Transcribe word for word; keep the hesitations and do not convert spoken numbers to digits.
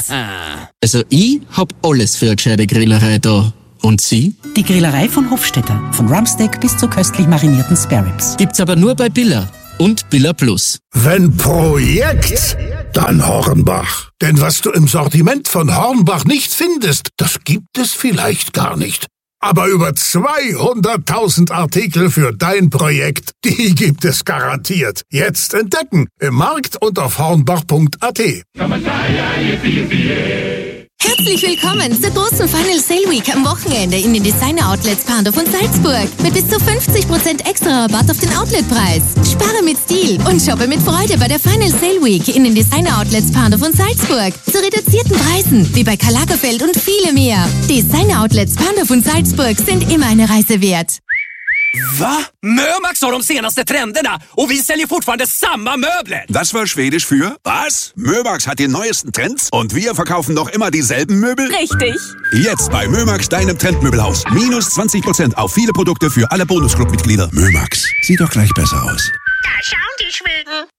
Also ich hab alles für eine gescheite Grillerei da. Und Sie? Die Grillerei von Hofstetter. Von Rumpsteak bis zu köstlich marinierten Spareribs. Gibt's aber nur bei Billa. Und Billa Plus. Wenn Projekt, dann Hornbach. Denn was du im Sortiment von Hornbach nicht findest, das gibt es vielleicht gar nicht. Aber über zweihunderttausend Artikel für dein Projekt, die gibt es garantiert. Jetzt entdecken im Markt und auf hornbach punkt a t. Herzlich willkommen zur großen Final Sale Week am Wochenende in den Designer Outlets Pandorf und Salzburg. Mit bis zu fünfzig Prozent extra Rabatt auf den Outletpreis. Spare mit Stil und shoppe mit Freude bei der Final Sale Week in den Designer Outlets Pandorf und Salzburg. Zu reduzierten Preisen, wie bei Karl Lagerfeld und viele mehr. Designer Outlets Pandorf und Salzburg sind immer eine Reise wert. Va? Mömax har de senaste trenderna och vi säljer fortfarande samma möbler. Das war Schwedisch für was? Mömax hat die neuesten Trends und wir verkaufen noch immer dieselben Möbel? Richtig. Jetzt bei Mömax, deinem Trendmöbelhaus. Minus zwanzig Prozent auf viele Produkte für alle Bonusclub-Mitglieder. Mömax, sieht doch gleich besser aus. Da schauen die Schweden.